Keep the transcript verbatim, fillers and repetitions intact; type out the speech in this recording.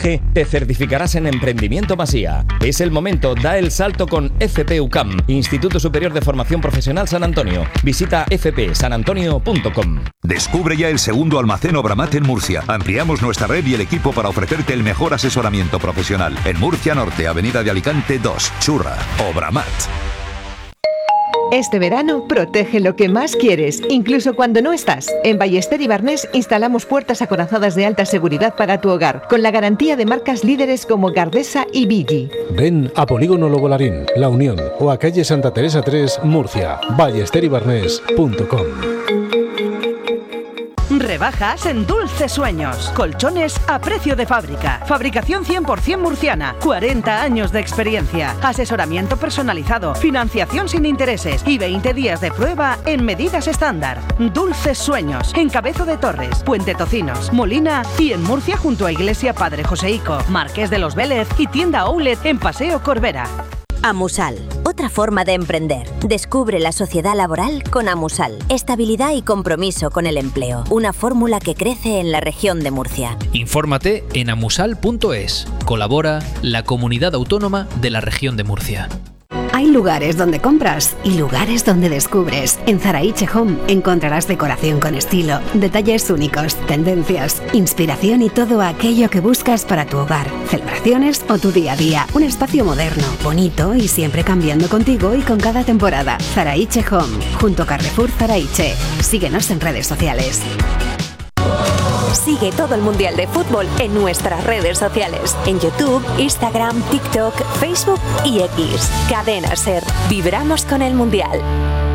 aprendizaje, te certificarás en Emprendimiento Masía. Es el momento, da el salto con F P U C A M, Instituto Superior de Formación Profesional San Antonio. Visita f p san antonio punto com. Descubre ya el segundo almacén Obramat en Murcia. Ampliamos nuestra red y el equipo para ofrecerte el mejor asesoramiento profesional. En Murcia Norte, Avenida de Alicante dos, Churra. Obramat. Este verano protege lo que más quieres, incluso cuando no estás. En Ballester y Barnés instalamos puertas acorazadas de alta seguridad para tu hogar, con la garantía de marcas líderes como Gardesa y Vigi. Ven a Polígono Lobolarín, La Unión o a calle Santa Teresa tres, Murcia. ballester y barnés punto com. Rebajas en Dulces Sueños. Colchones a precio de fábrica. Fabricación cien por ciento murciana. cuarenta años de experiencia. Asesoramiento personalizado. Financiación sin intereses. Y veinte días de prueba en medidas estándar. Dulces Sueños. En Cabezo de Torres, Puente Tocinos, Molina y en Murcia junto a Iglesia Padre Joseico, Marqués de los Vélez y tienda Outlet en Paseo Corbera. Amusal, otra forma de emprender. Descubre la sociedad laboral con Amusal. Estabilidad y compromiso con el empleo. Una fórmula que crece en la región de Murcia. Infórmate en amusal punto es. Colabora la Comunidad Autónoma de la Región de Murcia. Hay lugares donde compras y lugares donde descubres. En Zaraiche Home encontrarás decoración con estilo, detalles únicos, tendencias, inspiración y todo aquello que buscas para tu hogar, celebraciones o tu día a día. Un espacio moderno, bonito y siempre cambiando contigo y con cada temporada. Zaraiche Home, junto a Carrefour Zaraiche. Síguenos en redes sociales. Sigue todo el Mundial de Fútbol en nuestras redes sociales. En YouTube, Instagram, TikTok, Facebook y X. Cadena Ser. Vibramos con el Mundial.